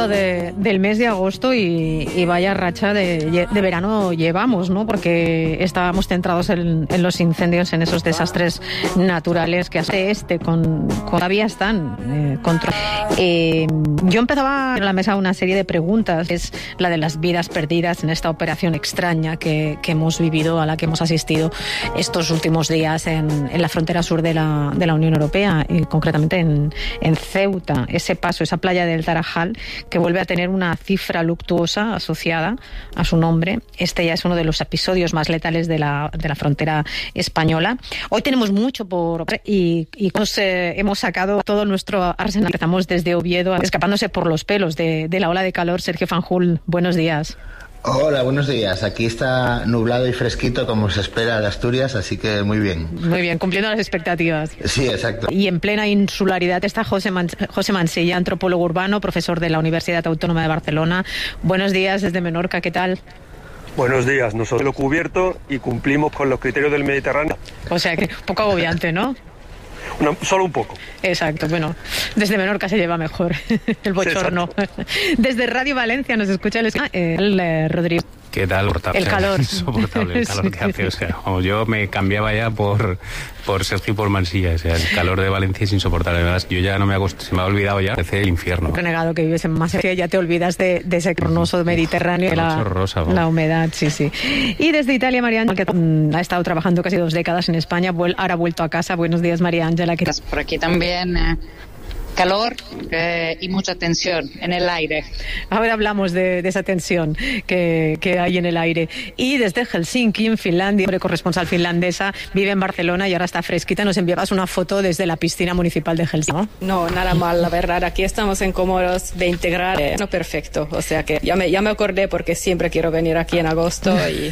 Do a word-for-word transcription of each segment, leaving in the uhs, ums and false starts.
puntito de, del mes de agosto y, y vaya racha de, de verano llevamos, ¿no? Porque estábamos centrados en, en los incendios, en esos desastres naturales que hasta este con, con todavía están eh, controlados. Eh, yo empezaba en la mesa una serie de preguntas, es la de las vidas perdidas en esta operación extraña que, que hemos vivido, a la que hemos asistido estos últimos días en, en la frontera sur de la, de la Unión Europea, y concretamente en, en Ceuta, ese paso, esa playa del Tarajal, que vuelve a tener una cifra luctuosa asociada a su nombre. Este ya es uno de los episodios más letales de la, de la frontera española. Hoy tenemos mucho por y, y nos, eh, hemos sacado todo nuestro arsenal. Empezamos desde Oviedo, escapándose por los pelos de, de la ola de calor. Sergio Fanjul, buenos días. Hola, buenos días. Aquí está nublado y fresquito como se espera de Asturias, así que muy bien. Muy bien, cumpliendo las expectativas. Sí, exacto. Y en plena insularidad está José, Man- José Mansilla, antropólogo urbano, profesor de la Universidad Autónoma de Barcelona. Buenos días desde Menorca, ¿qué tal? Buenos días, nosotros lo cubierto y cumplimos con los criterios del Mediterráneo. O sea que un poco agobiante, ¿no? Una, solo un poco. Exacto, bueno, desde Menorca se lleva mejor el bochorno. Sí, desde Radio Valencia nos escucha el, el, el Rodrigo. ¿Qué tal? El calor. Insoportable el calor que hace. O sea, como yo me cambiaba ya por, por Sergio y por Mansilla. O sea, el calor de Valencia es insoportable. Además, yo ya no me ha se me ha olvidado ya. Parece el infierno. Renegado que vives en Macedonia, ya te olvidas de, de ese cornoso Mediterráneo. La, rosa, la humedad, sí, sí. Y desde Italia, María Ángela, que mm, ha estado trabajando casi dos décadas en España, vuel, ahora ha vuelto a casa. Buenos días, María Ángela. ¿Qué... Por aquí también... Eh... calor eh, y mucha tensión en el aire. Ahora hablamos de, de esa tensión que, que hay en el aire. Y desde Helsinki, en Finlandia, corresponsal finlandesa, vive en Barcelona y ahora está fresquita. Nos enviabas una foto desde la piscina municipal de Helsinki. No, nada mal, la verdad. Aquí estamos en Comoros, veinte grados. Eh, no, perfecto. O sea que ya me, ya me acordé porque siempre quiero venir aquí en agosto y,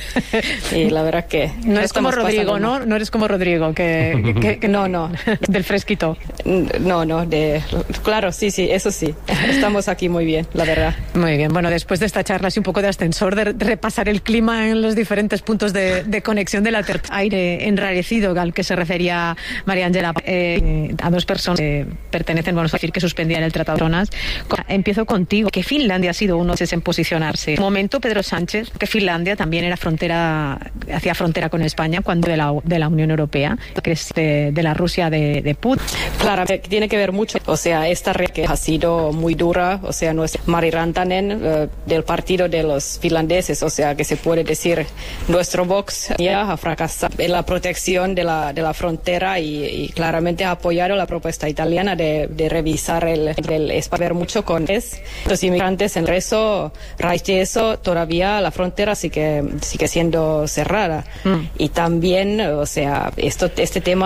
y la verdad que... No es como Rodrigo, ¿no? No eres como Rodrigo, que, que, que no, no. Del fresquito. No, no, de... Claro, sí, sí, eso sí. Estamos aquí muy bien, la verdad. Muy bien. Bueno, después de esta charla así un poco de ascensor, de repasar el clima en los diferentes puntos de, de conexión de la tercera, aire enrarecido al que se refería María Ángela, eh, a dos personas que pertenecen, bueno, a decir que suspendían el Tratado de Zonas. Empiezo contigo, que Finlandia ha sido uno de en posicionarse. En un momento, Pedro Sánchez, que Finlandia también era frontera, hacía frontera con España cuando de la, de la Unión Europea, que es de, de la Rusia de, de Putin. Claro, tiene que ver mucho, o sea, esta red que ha sido muy dura, o sea, nuestra Mari Rantanen uh, del partido de los finlandeses, o sea, que se puede decir nuestro Vox ya ha fracasado en la protección de la, de la frontera y, y claramente ha apoyado la propuesta italiana de, de revisar el, el espacio mucho con es, los inmigrantes. En eso, raíz de eso, todavía la frontera sigue, sigue siendo cerrada. Mm. Y también, o sea, esto, este tema